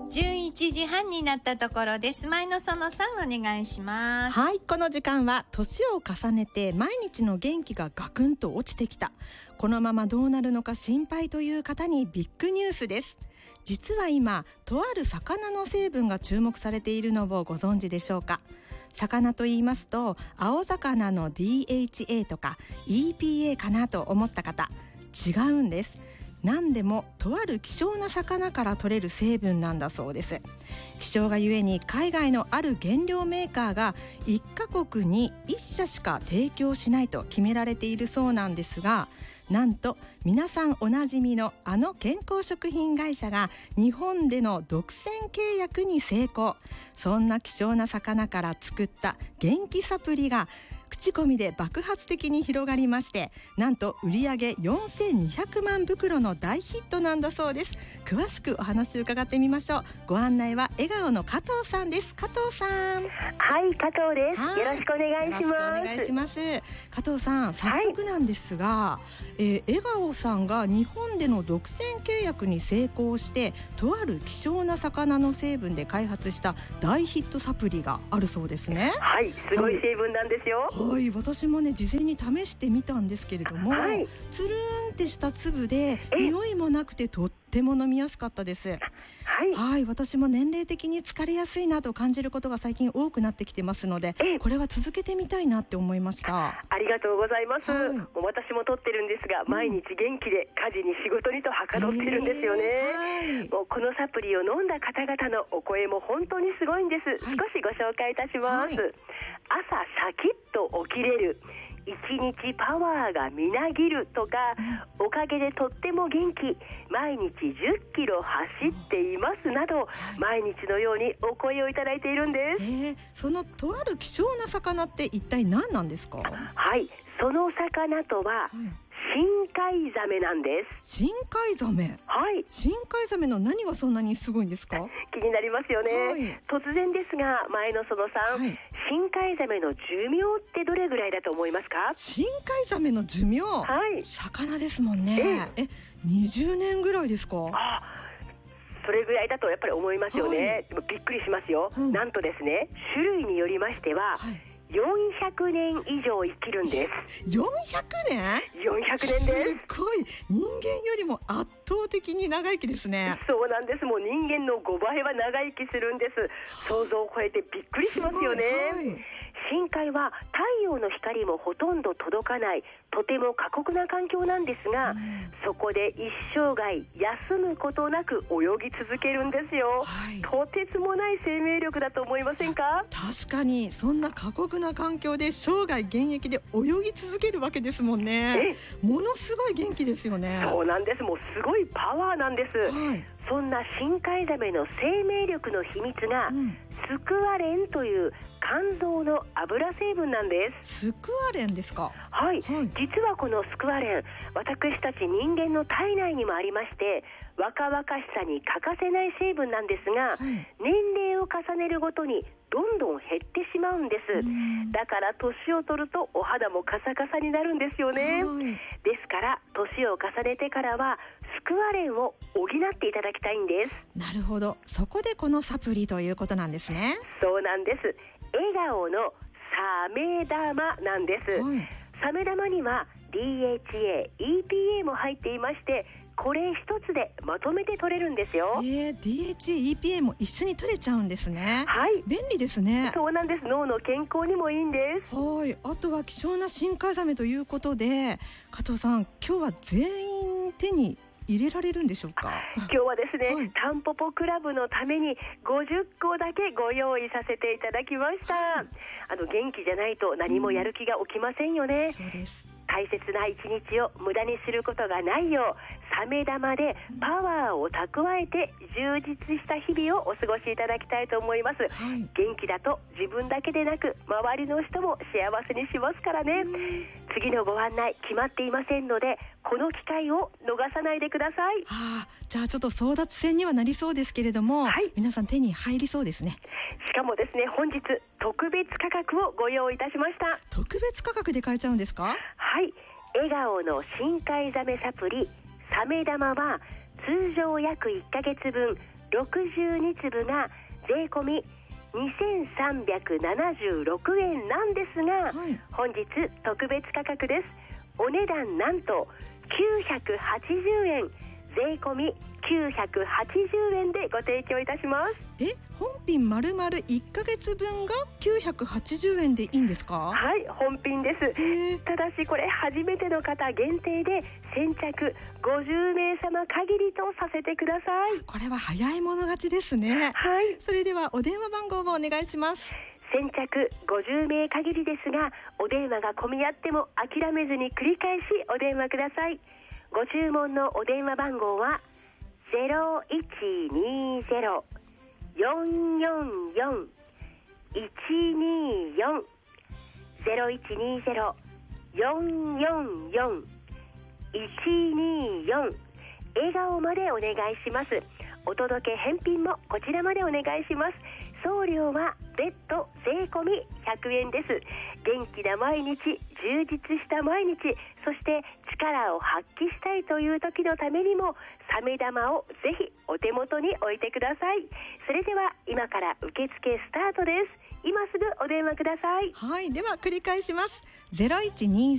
11時半になったところです。前野園さん、お願いします。 はい、この時間は年を重ねて毎日の元気がガクンと落ちてきた、このままどうなるのか心配という方にビッグニュースです。実は今、とある魚の成分が注目されているのをご存知でしょうか。魚と言いますと、青魚の DHA とか EPA かなと思った方、違うんです。何でもとある希少な魚から取れる成分なんだそうです。希少がゆえに海外のある原料メーカーが1カ国に1社しか提供しないと決められているそうなんですが、なんと皆さんおなじみのあの健康食品会社が日本での独占契約に成功。そんな希少な魚から作った元気サプリが口コミで爆発的に広がりまして、なんと売上4200万袋の大ヒットなんだそうです。詳しくお話を伺ってみましょう。ご案内は笑顔の加藤さんです。加藤さん。 はい、加藤です。よろしくお願いします。 よろしくお願いします。加藤さん、早速なんですが、笑顔さんが日本での独占契約に成功して、とある希少な魚の成分で開発した大ヒットサプリがあるそうですね。 はい、すごい成分なんですよ。 はい、私もね、事前に試してみたんですけれども、 はい、 つるんってした粒で匂いもなくてとっても飲みやすかったです。 はい、 はい、私も年齢的に疲れやすいなと感じることが最近多くなってきてますので、これは続けてみたいなって思いました。 ありがとうございます。 はい、 もう私も撮ってるんですが、毎日元気で家事に仕事にとはかどってるんですよね。 はい、 もうこのサプリを飲んだ方々のお声も本当にすごいんです。少しご紹介いたします。朝シャキッと起きれる、一日パワーがみなぎるとか、おかげでとっても元気、毎日10キロ走っていますなど、毎日のようにお声をいただいているんです。 そのとある希少な魚って一体何なんですか？ はい、その魚とは、深海ザメなんです。 深海ザメ。はい。深海ザメの何がそんなにすごいんですか？ 気になりますよね。はい、突然ですが、前野園さん、深海ザメの寿命ってどれぐらいだと思いますか？ 深海ザメの寿命、魚ですもんね。20年ぐらいですか？ それぐらいだとやっぱり思いますよね。でもびっくりしますよ。なんとですね、種類によりましては、400年以上生きるんです。 400年 ?400 年です。 すごい。人間よりも圧倒的に長生きですね。 そうなんです。もう人間の5倍は長生きするんです。想像を超えてびっくりしますよね。深海は太陽の光もほとんど届かない、とても過酷な環境なんですが、そこで一生涯休むことなく泳ぎ続けるんですよ。とてつもない生命力だと思いませんか？ 確かに、そんな過酷な環境で生涯現役で泳ぎ続けるわけですもんね。ものすごい元気ですよね。 そうなんです。もうすごいパワーなんです。そんな深海ザメの生命力の秘密が、スクワレンという肝臓の油成分なんです。 スクワレンですか？ はい、実はこのスクワレン、私たち人間の体内にもありまして、若々しさに欠かせない成分なんですが、年齢を重ねるごとにどんどん減ってしまうんです。だから年を取るとお肌もカサカサになるんですよね。ですから年を重ねてからはスクワレンを補っていただきたいんです。 なるほど。そこでこのサプリということなんですね。 そうなんです。笑顔のサメ玉なんです。サメ玉には DHA、EPA も入っていまして、これ一つでまとめて取れるんですよ。 DHA、EPA も一緒に取れちゃうんですね。便利ですね。 そうなんです。脳の健康にもいいんです。 あとは希少な深海ザメということで、加藤さん、今日は全員手に入れられるんでしょうか？ 今日はですね、タンポポクラブのために50個だけご用意させていただきました。元気じゃないと何もやる気が起きませんよね。 そうです。 大切な一日を無駄にすることがないよう、サメ玉でパワーを蓄えて充実した日々をお過ごしいただきたいと思います。元気だと自分だけでなく周りの人も幸せにしますからね。次のご案内決まっていませんので、この機会を逃さないでください。 じゃあちょっと争奪戦にはなりそうですけれども、皆さん手に入りそうですね。 しかもですね、本日特別価格をご用意いたしました。 特別価格で買えちゃうんですか？ はい、笑顔の深海ザメサプリサメ玉は通常約1ヶ月分 62粒が税込み2376円なんですが、本日特別価格です。お値段なんと980円、税込み980円でご提供いたします。 本品丸々1ヶ月分が980円でいいんですか？ はい、本品です。ただしこれ初めての方限定で先着50名様限りとさせてください。 これは早い者勝ちですね。 はい、 それではお電話番号をお願いします。 先着50名限りですが、お電話が混み合っても諦めずに繰り返しお電話ください。ご注文のお電話番号は 0120-444-124 0120-444-124 笑顔までお願いします。お届け返品もこちらまでお願いします。送料は別途税込み100円です。元気な毎日、充実した毎日、そして力を発揮したいという時のためにもサメ玉をぜひお手元に置いてください。それでは今から受付スタートです。今すぐお電話ください。 はい、では繰り返します。0120